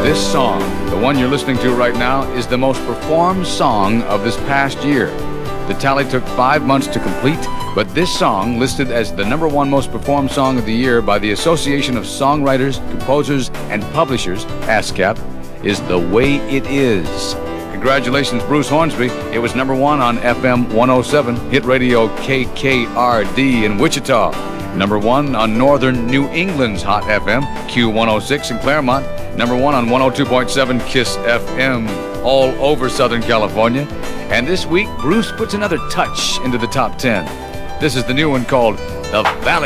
This song, the one you're listening to right now, is the most performed song of this past year. The tally took 5 months to complete, but this song, listed as the #1 most performed song of the year by the Association of Songwriters, Composers, and Publishers, ASCAP, is The Way It Is. Congratulations, Bruce Hornsby. It was #1 on FM 107, hit radio KKRD in Wichita. #1 on Northern New England's Hot FM, Q106 in Claremont. #1 on 102.7 KISS FM all over Southern California. And this week, Bruce puts another touch into the top 10. This is the new one called The Valley.